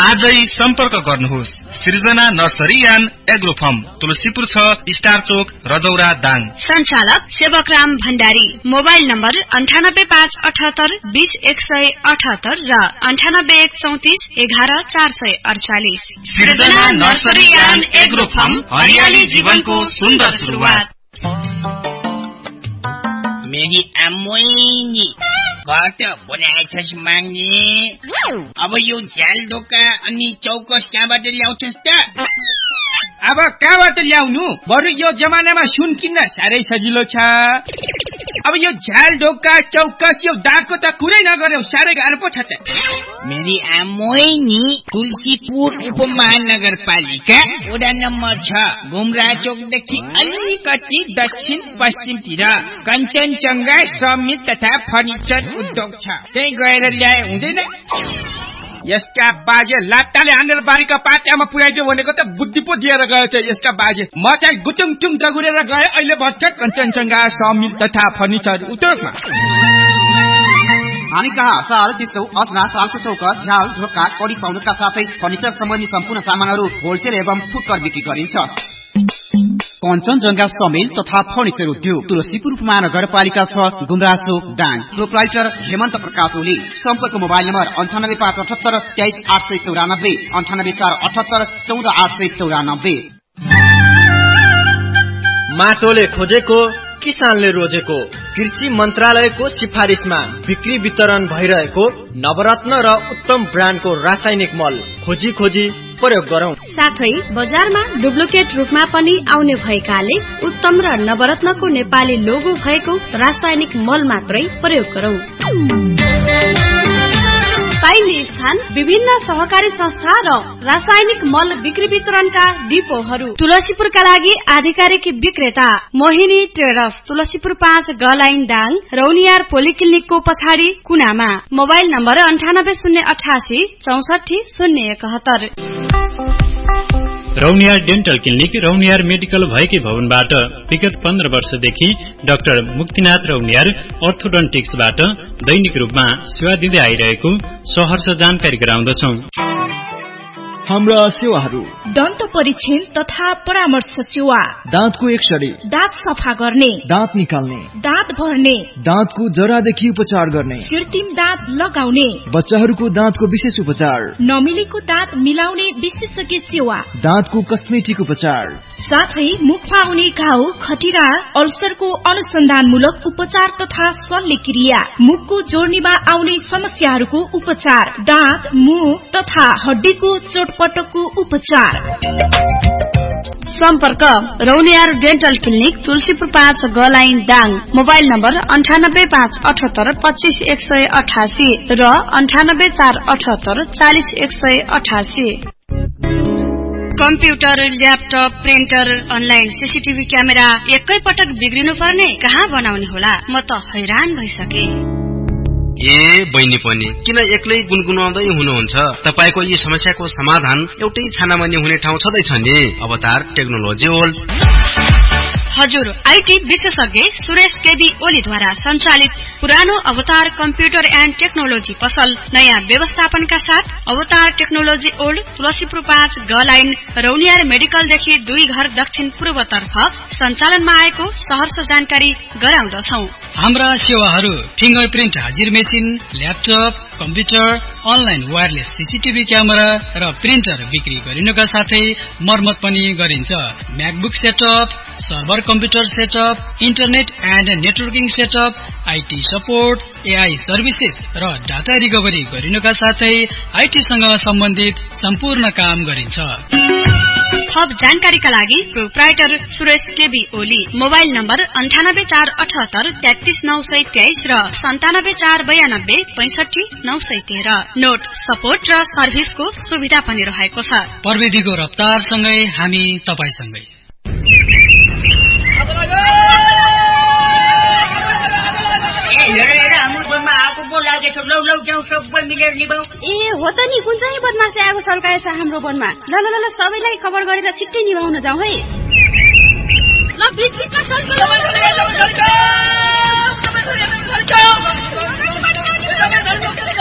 आजै सम्पर्क गर्नुहोस्। सृजना nursery and agro farm, Tulsipur 6, star चोक, रजौरा, दाङ। सञ्चालक सेवकराम भण्डारी। मोबाइल नम्बर 9857820178 र 9814111448। सृजना नर्सरी एन्ड एग्रो फार्म, हरियाली जीवनको सुन्दर सुरुवात। मेरी आम्मोइनी घट बनाएछस् माग्ने। अब यो झ्याल ढोका अनि चौकस कहाँबाट ल्याउँछस् त? अब कहाँबाट ल्याउनु? बरु यो जमानामा सुन किन्न साह्रै सजिलो छ। अब यो झ्याल ढोका चौकस यो दागको त कुरै नगर्यौ, साह्रै गाह्रो पो छ त। मेरी आम्मोइनी तुलसीपुर उपमहानगरपालिका वडा नम्बर 6 गुमरा चोकदेखि अलिकति दक्षिण पश्चिमतिर कञ्चनजङ्घा समित तथा फर्निचर उद्योग छ। त्यही गएर ल्याए हुँदैन? यसका बाजे लाट्टाले हानेर बारीका पात्यामा पुर्याइदियो भनेको त बुद्धि पो दिएर गयो त यसका बाजे। म चाहिँ गुटुङटुङ दगुरेर गए, अहिले भर्खर कञ्चनजङ्घा समिल तथा फर्निचर उद्योगमा। हामी कहाँ साल, सिसौ, असना, सालको चौका, झ्याल ढोका, कडी पाउनुका साथै फर्निचर सम्बन्धी सम्पूर्ण सामानहरू होलसेल एवं फुटकर बिक्री गरिन्छ। कञ्चनजङ्घा समेल तथा फर्निचर उद्योग, तुलसीपुर उपमहानगरपालिका 6 गुमरासो, दाङ। प्रोप्राइटर हेमन्त प्रकाश ओली। सम्पर्क मोबाइल नम्बर 98578 23894, 98478 14894। माटोले खोजेको किसानले रोजेको कृषि मन्त्रालयको सिफारिसमा बिक्री वितरण भइरहेको नवरत्न र उत्तम ब्रान्डको रासायनिक मल खोजी खोजी प्रयोग गरौं। साथै बजारमा डुप्लिकेट रूपमा पनि आउने भएकाले उत्तम र नवरत्नको नेपाली लोगो भएको रासायनिक मल मात्रै प्रयोग गरौं। पाइने स्थान विभिन्न सहकारी संस्था र रासायनिक मल बिक्री वितरणका डिपोहरू। तुलसीपुरका लागि आधिकारिक विक्रेता मोहिनी ट्रेडर्स, तुलसीपुर 5 गलाइन, दाङ। रौनियार पोलिक्लिनिकको पछाडि कुनामा। Mobile number 98088 64 071। Rauniyar dental clinic Rauniyar medical भएकै भवनबाट विगत 15 वर्षदेखि डाक्टर मुक्तिनाथ रौनियार अर्थोडन्टिक्सबाट दैनिक रूपमा सेवा दिँदै आइरहेको सहर्ष जानकारी गराउँदछौं। हाम्रा सेवाहरू: दन्त परीक्षण तथा परामर्श सेवा, दाँतको एक्सरे, दाँत सफा गर्ने, दाँत निकाल्ने, दाँत भर्ने, दाँतको जरादेखि उपचार गर्ने, कृत्रिम दाँत लगाउने, बच्चाहरूको दाँतको विशेष उपचार, नमिलेको दाँत मिलाउने विशेषज्ञ सेवा, दाँतको कस्मेटिक उपचार, साथै मुखमा हुने घाउ, खटिरा, अल्सरको अनुसन्धानमूलक उपचार तथा शल्यक्रिया, मुखको जोड्नीमा आउने समस्याहरूको उपचार, दाँत, मुख तथा हड्डीको चोटपटकको उपचार। सम्पर्क Rauniyar dental clinic, Tulsipur 5 गलाइन, Dang. Mobile number 98578 25188 र 98478 40188। Computer, laptop, printer, online CCTV camera एकै पटक बिग्रिनु पर्ने? कहाँ बनाउने होला? म त हैरान भइसके। ए बहिनी पनि किन एक्लै गुनगुनाउँदै हुनुहुन्छ? तपाईको यी समस्याको समाधान एउटै छानामा नि हुने ठाउँ छँदैछ नि, अवतार टेक्नोलोजी वर्ल्ड। हजुर, आईटी विशेषज्ञ सुरेश केबी ओलीद्वारा सञ्चालित पुरानो अवतार कम्प्युटर एन्ड टेक्नोलोजी पसल नयाँ व्यवस्थापनका साथ अवतार टेक्नोलोजी ओल्ड, तुलसीपुर 5 गलाइन, रौनियार मेडिकलदेखि 2 घर दक्षिण पूर्वतर्फ सञ्चालनमा आएको सहर्ष जानकारी गराउँदछौ। हाम्रा सेवाहरू फिंगरप्रिन्ट हाजिर machine, laptop, computer, online wireless CCTV camera र प्रिन्टर बिक्री गरिनुका साथै मर्मत पनि गरिन्छ। MacBook setup, server computer setup, internet and networking setup, IT support, AI services र डाटा रिकभरी गरिनुका साथै आईटीसँग सम्बन्धित सम्पूर्ण काम गरिन्छ। थप जानकारीका लागि proprietor Suresh KB Oli. Mobile number 98478 33923 र 97492 65913। नोट सपोर्ट र सर्भिसको सुविधा पनि रहेको छ। प्रविधिको रफ्तारसँगै हामी तपाईसँगै। ए हो त नि, कुन चाहिँ बदमास आएको सल्काएछ हाम्रो वनमा? ल ल ल सबैलाई खबर गरेर छिट्टै निभाउन जाउँ है। ल बिच